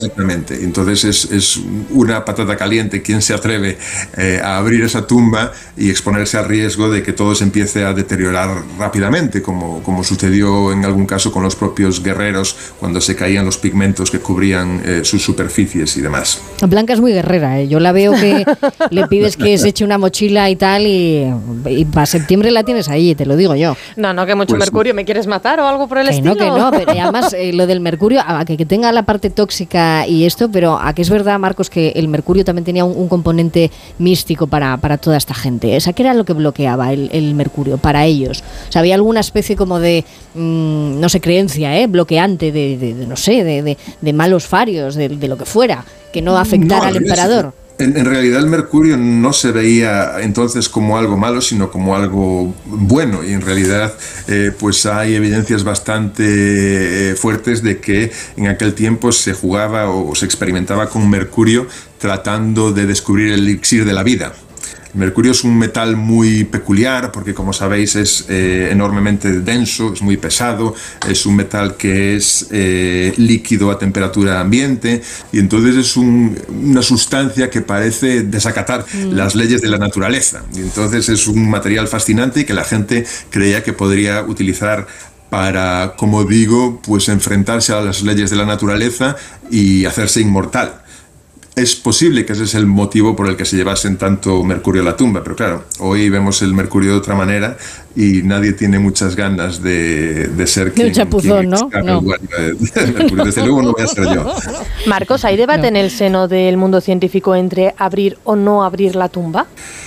Exactamente. Entonces es una patata caliente quien se atreve a abrir esa tumba y exponerse al riesgo de que todo se empiece a deteriorar rápidamente, como sucedió en algún caso con los propios guerreros cuando se caían los pigmentos que cubrían sus superficies y demás. Blanca es muy guerrera, ¿eh? Yo la veo que le pides que se eche una mochila y tal y para septiembre la tienes ahí, te lo digo yo. No, que mucho mercurio, ¿me quieres matar o algo por el estilo? Que no, pero además lo del mercurio, a que tenga la parte tóxica y esto, pero a que es verdad, Marcos, que el mercurio también tenía un componente místico para toda esta gente. O sea, ¿qué era lo que bloqueaba el mercurio para ellos? O sea, había alguna especie como de, no sé, creencia, bloqueante de malos farios, de lo que fuera, que no afectara al emperador. En realidad el mercurio no se veía entonces como algo malo, sino como algo bueno, y en realidad pues hay evidencias bastante fuertes de que en aquel tiempo se jugaba o se experimentaba con mercurio tratando de descubrir el elixir de la vida. El mercurio es un metal muy peculiar porque, como sabéis, es enormemente denso, es muy pesado, es un metal que es líquido a temperatura ambiente y entonces es una sustancia que parece desacatar las leyes de la naturaleza. Y entonces es un material fascinante y que la gente creía que podría utilizar para, como digo, pues enfrentarse a las leyes de la naturaleza y hacerse inmortal. Es posible que ese es el motivo por el que se llevasen tanto mercurio a la tumba, pero claro, hoy vemos el mercurio de otra manera y nadie tiene muchas ganas de ser quien chapuzón, ¿no? Mercurio. Desde luego no voy a ser yo. Marcos, ¿hay debate en el seno del mundo científico entre abrir o no abrir la tumba?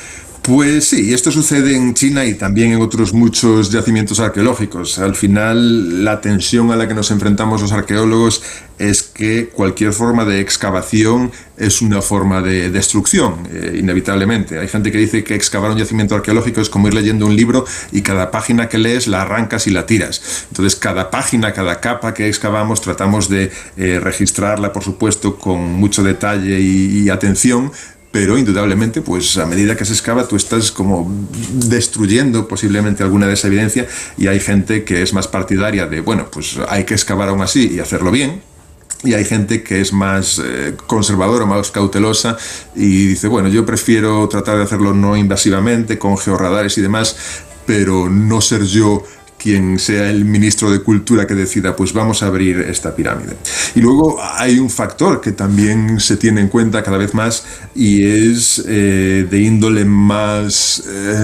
Pues sí, esto sucede en China y también en otros muchos yacimientos arqueológicos. Al final, la tensión a la que nos enfrentamos los arqueólogos es que cualquier forma de excavación es una forma de destrucción, inevitablemente. Hay gente que dice que excavar un yacimiento arqueológico es como ir leyendo un libro y cada página que lees la arrancas y la tiras. Entonces, cada página, cada capa que excavamos, tratamos de registrarla, por supuesto, con mucho detalle y atención, pero indudablemente, pues a medida que se excava, tú estás como destruyendo posiblemente alguna de esa evidencia y hay gente que es más partidaria de, bueno, pues hay que excavar aún así y hacerlo bien. Y hay gente que es más conservadora, más cautelosa y dice, bueno, yo prefiero tratar de hacerlo no invasivamente, con georradares y demás, pero no ser yo quien sea el ministro de Cultura que decida, pues vamos a abrir esta pirámide. Y luego hay un factor que también se tiene en cuenta cada vez más y es de índole más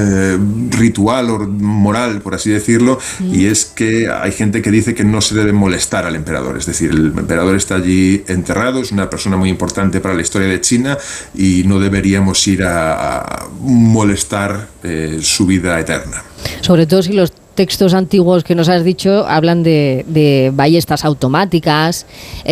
ritual o moral, por así decirlo, y es que hay gente que dice que no se debe molestar al emperador. Es decir, el emperador está allí enterrado, es una persona muy importante para la historia de China y no deberíamos ir a molestar su vida eterna. Sobre todo si los textos antiguos que nos has dicho hablan de ballestas automáticas,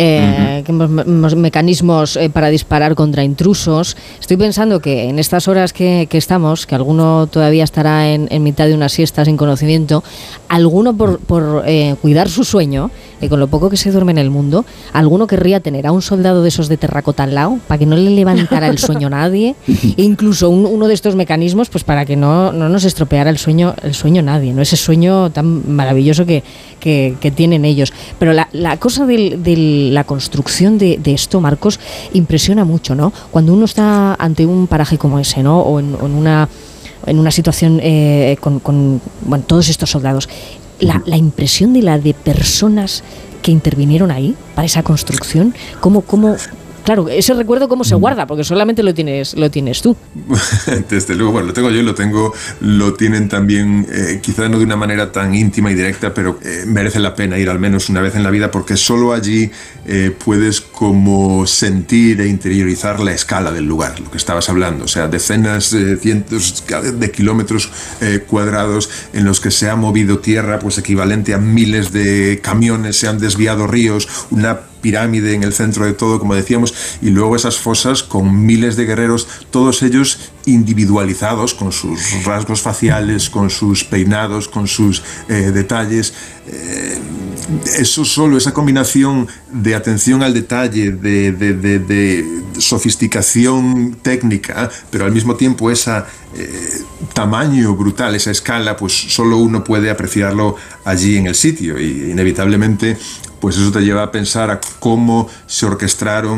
mecanismos para disparar contra intrusos. Estoy pensando que en estas horas que estamos, que alguno todavía estará en mitad de una siesta sin conocimiento, alguno por cuidar su sueño, con lo poco que se duerme en el mundo, alguno querría tener a un soldado de esos de terracota al lado para que no le levantara el sueño nadie, e incluso uno de estos mecanismos pues para que no nos estropeara el sueño nadie, no ese sueño tan maravilloso que tienen ellos. Pero la cosa de la construcción de esto, Marcos, impresiona mucho, ¿no? Cuando uno está ante un paraje como ese, ¿no? O en una situación con todos estos soldados, la impresión de personas que intervinieron ahí para esa construcción, ¿cómo? Claro, ese recuerdo cómo se guarda, porque solamente lo tienes tú. Desde luego, bueno, lo tengo yo y lo tienen también, quizá no de una manera tan íntima y directa, pero merece la pena ir al menos una vez en la vida, porque solo allí puedes como sentir e interiorizar la escala del lugar, lo que estabas hablando, o sea, decenas, cientos de kilómetros cuadrados en los que se ha movido tierra, pues equivalente a miles de camiones, se han desviado ríos, una pirámide en el centro de todo, como decíamos, y luego esas fosas con miles de guerreros, todos ellos individualizados, con sus rasgos faciales, con sus peinados, con sus detalles. Eso solo, esa combinación de atención al detalle, de sofisticación técnica, pero al mismo tiempo ese tamaño brutal, esa escala, pues solo uno puede apreciarlo allí en el sitio, y inevitablemente pues eso te lleva a pensar a cómo se orquestaron